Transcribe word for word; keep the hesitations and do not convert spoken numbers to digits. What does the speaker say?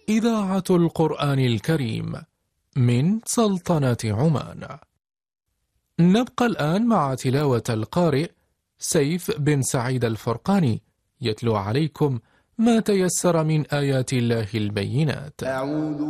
إذاعة القرآن الكريم من سلطنة عمان. نبقى الآن مع تلاوة القارئ سيف بن سعيد الفرقاني يتلو عليكم ما تيسر من آيات الله البينات. أعوذ